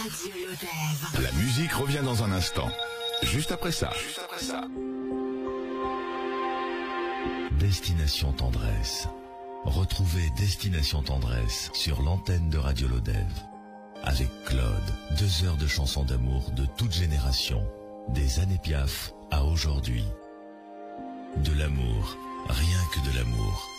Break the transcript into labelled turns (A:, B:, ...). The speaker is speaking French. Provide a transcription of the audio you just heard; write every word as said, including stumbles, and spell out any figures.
A: Radio Lodève.
B: La musique revient dans un instant. Juste après ça. Juste après ça.
C: Destination Tendresse. Retrouvez Destination Tendresse sur l'antenne de Radio Lodève. Avec Claude, deux heures de chansons d'amour de toute génération, des années Piaf à aujourd'hui. De l'amour, rien que de l'amour.